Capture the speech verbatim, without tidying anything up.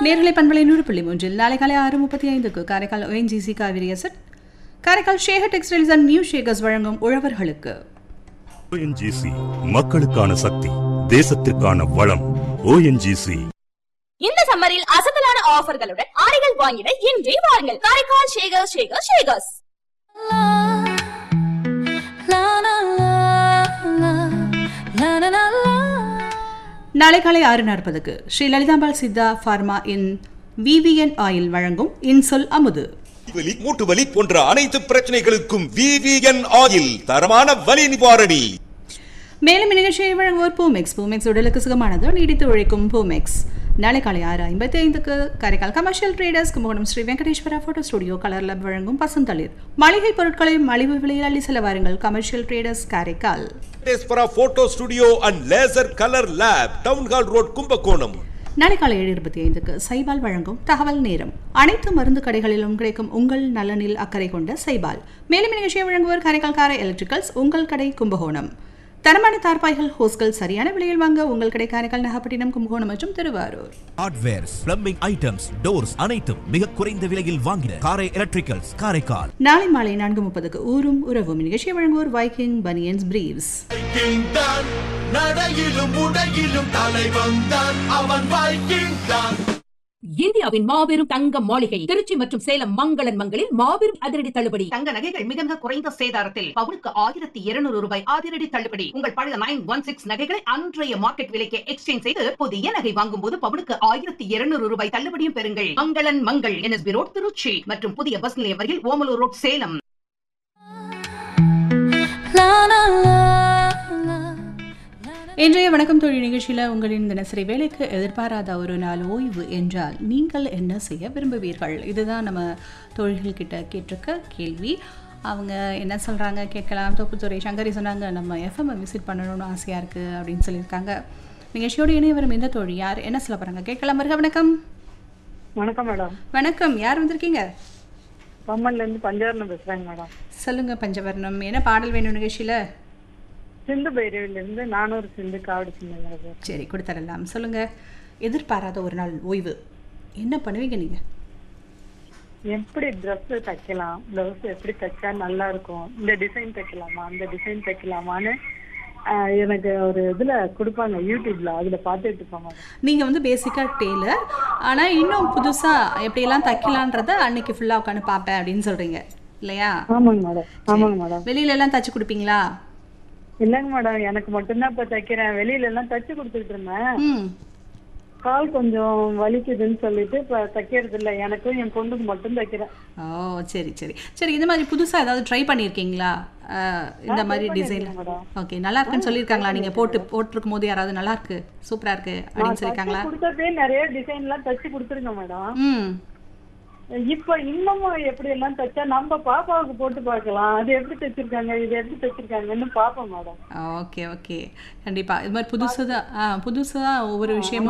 நேர்களை பண்பலை நூறு புள்ளி மூன்றில் நாளை காலை ஆறு முப்பத்தி ஐந்துக்கு Karaikal ONGC Kaveri asset Karaikal Shekar textiles and new ஷேகர்ஸ் வழங்கும் உழவர்களுக்கு. ஓஎன்ஜிசி மக்களுக்கான சக்தி, தேசத்திற்கான வளம். ஓஎன்ஜிசி. இந்த சம்மரில் அசத்தலான ஆஃபர்களுடன் ஆடைகள் வாங்கிட இன்றே வாருங்கள் காரைக்கால் ஷேகர் ஷேகர் ஷேகர்ஸ். நாளை காலை ஆறு நாற்பதுக்கு ஸ்ரீ லலிதாம்பாள் சித்தா பார்மா இன் விவிஎன் ஆயில் வழங்கும் இன்சொல் அமுது. வலி, மூட்டு வலி போன்ற அனைத்து பிரச்சனைகளுக்கும் விவிஎன் ஆயில் தரமான வலி நிவாரணி. மேலும் நிகழ்ச்சியை வழங்குவோர் பூமெக்ஸ். பூமெக்ஸ் உடலுக்கு சுகமானது, நீடித்து உழைக்கும் பூமெக்ஸ். நாளை காலை ஆறு ஐம்பத்தி ஐந்துக்கு Karaikal commercial traders Kumbakonam Sri Venkateswara photo studio colour லப் வழங்கும் பசுந்தளிர். மளிகை பொருட்களை மலிவு விலையில் அள்ளி செல்ல வாருங்கள் commercial traders Karaikal. Venkateswara photo studio and laser colour lab, town hall road, Kumbakonam. நாளை காலை ஏழு இருபத்தி ஐந்துக்கு சைபால் வழங்கும் தகவல் நேரம். அனைத்து மருந்து கடைகளிலும் கிடைக்கும் உங்கள் நலனில் அக்கறை கொண்ட சைபால். மேலும் நிகழ்ச்சியை வழங்குவோர் காரைக்கால் காரை எலக்ட்ரிக்கல்ஸ், உங்கள் கடை கும்பகோணம். தரமான தார்பாய்கள், ஹோஸ்கள் சரியான விலையில் வாங்க உங்கள் கடை காரைக்கால், நாகப்பட்டினம், கும்பகோணம் மற்றும் Thiruvarur. Hardwares, plumbing items, doors அனைத்தும் மிக குறைந்த விலையில் வாங்கின காரை எலக்ட்ரிக்கல்ஸ் காரைக்கால். நாளை மாலை நான்கு முப்பதுக்கு ஊரும் உறவும் நிகழ்ச்சியை வழங்குவோர் வைக்கிங் பனியன்ஸ் பிரீவ்ஸ். இந்தியாவின் மாபெரும் தங்க மாளிகை திருச்சி மற்றும் சேலம் மங்களன் மங்களில் மாபெரும் அதிரடி தள்ளுபடி. தங்க நகைகள் மிக மிக குறைந்த சேதாரத்தில் பவுனுக்கு ஆயிரத்தி இருநூறு ரூபாய் அதிரடி தள்ளுபடி. உங்கள் பழைய நைன் ஒன் சிக்ஸ் நகைகளை அன்றைய மார்க்கெட் விலைக்கு எக்ஸ்சேஞ்ச் செய்து புதிய நகை வாங்கும் போது பவுனுக்கு ஆயிரத்தி இருநூறு ரூபாய் தள்ளுபடியும் பெறுங்கள். மங்களன் மங்கள், என்எஸ்பி ரோட், திருச்சி மற்றும் புதிய பஸ் நிலையம் அருகில் ஓமலூர் ரோட், சேலம். இன்றைய வணக்கம் தொழில் நிகழ்ச்சியில் உங்களின் தினசரி வேலைக்கு எதிர்பாராத ஒரு நாள் ஓய்வு என்றால் நீங்கள் என்ன செய்ய விரும்புவீர்கள்? இதுதான் நம்ம தொழில்கிட்ட கேட்டிருக்க கேள்வி. அவங்க என்ன சொல்கிறாங்க கேட்கலாம். தோப்புத்துறை சங்கரி சொன்னாங்க, நம்ம எஃப்எம் விசிட் பண்ணணும்னு ஆசையாக இருக்குது அப்படின்னு சொல்லியிருக்காங்க. நிகழ்ச்சியோடு இணைய வரும் எந்த தொழில் யார் என்ன சொல்ல போகிறாங்க கேட்கலாம். வருக. வணக்கம். வணக்கம் மேடம். வணக்கம். யார் வந்திருக்கீங்க? பம்மன்லேருந்து பஞ்சவர்ணம் பேசுகிறேங்க மேடம். சொல்லுங்கள் பஞ்சவர்ணம், என்ன பாடல் வேணும் நிகழ்ச்சியில்? சிந்து பைரவிலிருந்து நானூறு சிந்து காவடி சிந்து. சரி, கொடுத்துடலாம். சொல்லுங்கள். எதிர்பாராத ஒரு நாள் ஓய்வு என்ன பண்ணுவீங்க நீங்கள்? எப்படி ட்ரெஸ் தைக்கலாம், ப்ளவுஸ் எப்படி தைச்சா நல்லா இருக்கும், இந்த டிசைன் தைக்கலாமா அந்த டிசைன் தைக்கலாமான்னு எனக்கு ஒரு இதில் கொடுப்பாங்க யூடியூப்ல, அதில் பார்த்துட்டு இருப்பாங்க. நீங்கள் வந்து பேசிக்காக டெய்லர், ஆனால் இன்னும் புதுசாக எப்படியெல்லாம் தைக்கலான்றத அன்னைக்கு ஃபுல்லாக உட்காந்து பார்ப்பேன் அப்படின்னு சொல்கிறீங்க இல்லையா? ஆமாங்க மேடம். ஆமாங்க மேடம். வெளியில எல்லாம் தச்சு கொடுப்பீங்களா? இல்லைங்க மேடம், எனக்கு மட்டும்தான் இப்போ தைக்கிறேன். வெளியில எல்லாம் தச்சு கொடுத்துட்டு இருந்தேன். கால் கொஞ்சம் வலிக்குதுன்னு சொல்லிட்டு இப்போ தைக்கிறது இல்லை. எனக்கும் என் பொண்ணுக்கு மட்டும் தைக்கிறேன். ஓ சரி சரி சரி. இந்த மாதிரி புதுசாக ஏதாவது ட்ரை பண்ணியிருக்கீங்களா? இந்த மாதிரி டிசைன் ஓகே நல்லா இருக்குன்னு சொல்லியிருக்காங்களா? நீங்கள் போட்டு போட்டிருக்கும் போது யாராவது நல்லா இருக்கு, சூப்பராக இருக்கு அப்படின்னு சொல்லியிருக்காங்களா? கொடுத்ததே நிறைய டிசைன்லாம் தச்சு கொடுத்துருங்க மேடம். ம் இப்ப இன்னமும் எப்படி எல்லாம் தைச்சா நம்ம பாப்பாவுக்கு போட்டு பார்க்கலாம், அது எப்படி தைச்சிருக்காங்க இது எப்படி தைச்சிருக்காங்கன்னு பாப்போம் மேடம். ஓகே ஓகே கண்டிப்பா. இது மாதிரி புதுசுதான் புதுசுதான் ஒவ்வொரு விஷயமும்